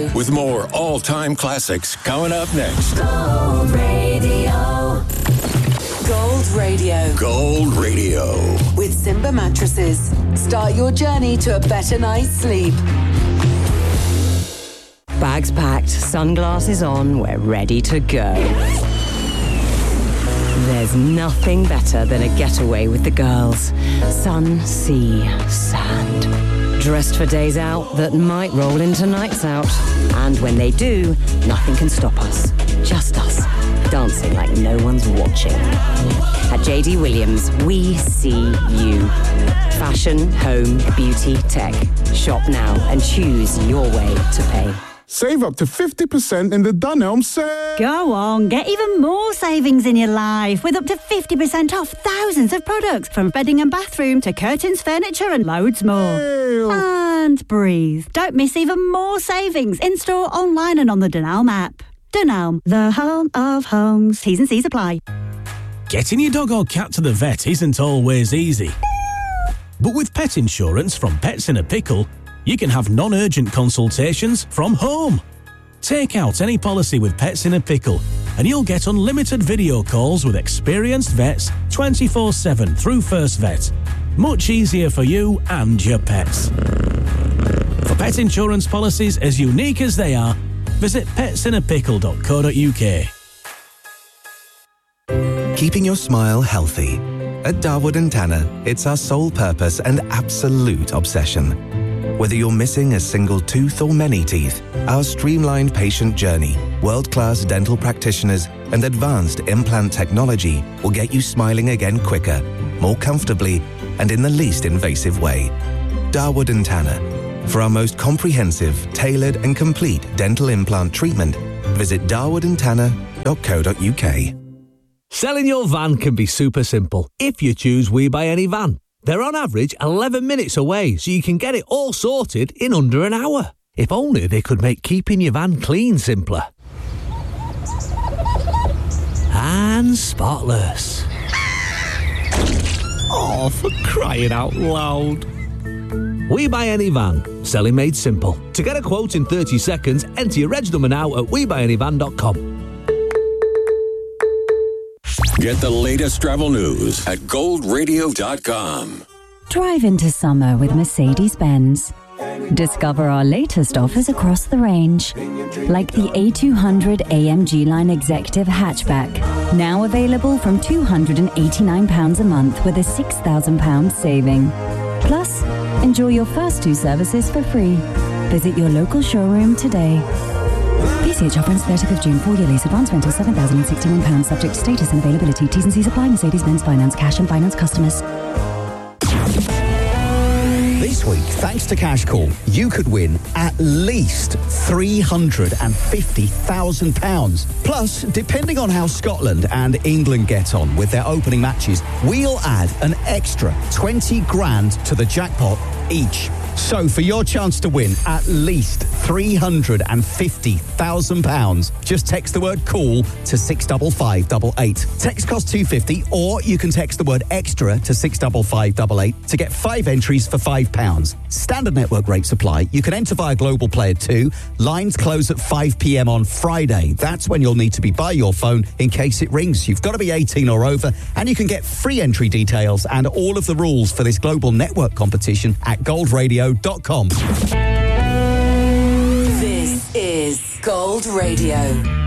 Radio. With more all-time classics coming up next. Gold Radio. Gold Radio. Gold Radio. With Simba Mattresses. Start your journey to a better night's sleep. Bags packed, sunglasses on, we're ready to go. There's nothing better than a getaway with the girls. Sun, sea, sand. Dressed for days out that might roll into nights out. And when they do, nothing can stop us. Just us, dancing like no one's watching. At JD Williams, we see you. Fashion, home, beauty, tech. Shop now and choose your way to pay. Save up to 50% in the Dunelm sale. Go on, get even more savings in your life with up to 50% off thousands of products from bedding and bathroom to curtains, furniture and loads more. Ew. And breathe. Don't miss even more savings in-store, online and on the Dunelm app. Dunelm, the home of homes. T's and C's apply. Getting your dog or cat to the vet isn't always easy. But with pet insurance from Pets in a Pickle, you can have non-urgent consultations from home. Take out any policy with Pets in a Pickle and you'll get unlimited video calls with experienced vets 24/7 through First Vet. Much easier for you and your pets. For pet insurance policies as unique as they are, visit petsinnapickle.co.uk. Keeping your smile healthy. At Darwood & Tanner, it's our sole purpose and absolute obsession. Whether you're missing a single tooth or many teeth, our streamlined patient journey, world-class dental practitioners, and advanced implant technology will get you smiling again quicker, more comfortably, and in the least invasive way. Darwood & Tanner. For our most comprehensive, tailored, and complete dental implant treatment, visit darwoodandtanner.co.uk. Selling your van can be super simple if you choose We Buy Any Van. They're on average 11 minutes away, so you can get it all sorted in under an hour. If only they could make keeping your van clean simpler. And spotless. Oh, for crying out loud. We Buy Any Van. Selling made simple. To get a quote in 30 seconds, enter your reg number now at webuyanyvan.com. Get the latest travel news at goldradio.com. Drive into summer with Mercedes-Benz. Discover our latest offers across the range, like the A200 AMG Line Executive Hatchback, now available from £289 a month with a £6,000 saving. Plus, enjoy your first 2 services for free. Visit your local showroom today. PCH offer ends 30th of June. 4-year lease. Advance rental £7,061. Subject to status and availability. T's and C's apply. Mercedes-Benz Finance. Cash and finance customers. This week, thanks to Cash Call, you could win at least £350,000. Plus, depending on how Scotland and England get on with their opening matches, we'll add an extra 20 grand to the jackpot each. So for your chance to win at least £350,000, just text the word CALL to 65588. Text costs £2.50, or you can text the word EXTRA to 65588 to get 5 entries for £5. Standard network rates apply. You can enter via Global Player 2. Lines close at 5 p.m. on Friday. That's when you'll need to be by your phone in case it rings. You've got to be 18 or over, and you can get free entry details and all of the rules for this global network competition at goldradio.com. This is Gold Radio.